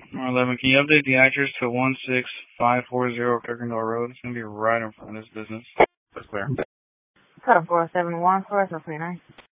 11, can you update the address to 16540 Kirkendall Road? It's going to be right in front of this business. That's clear. Code 4071 for us, 29.